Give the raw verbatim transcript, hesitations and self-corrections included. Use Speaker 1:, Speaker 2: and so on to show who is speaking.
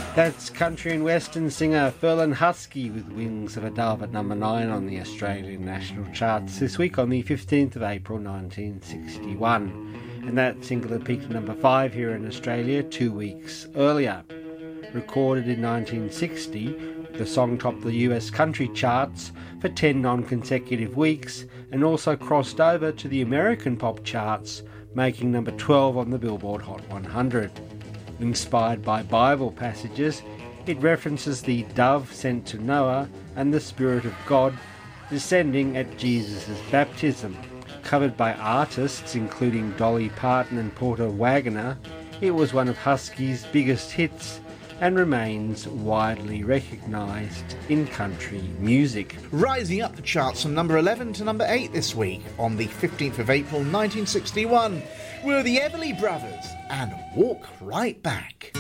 Speaker 1: That's country and western singer Ferlin Husky with Wings of a Dove at number nine on the Australian national charts this week on the fifteenth of April nineteen sixty-one. And that single had peaked at number five here in Australia two weeks earlier. Recorded in nineteen sixty, the song topped the U S country charts for ten non-consecutive weeks and also crossed over to the American pop charts, making number twelve on the Billboard Hot one hundred. Inspired by Bible passages, it references the dove sent to Noah and the Spirit of God descending at Jesus' baptism. Covered by artists including Dolly Parton and Porter Wagoner, it was one of Husky's biggest hits and remains widely recognised in country music.
Speaker 2: Rising up the charts from number eleven to number eight this week on the fifteenth of April nineteen sixty-one were the Everly Brothers and Walk Right Back.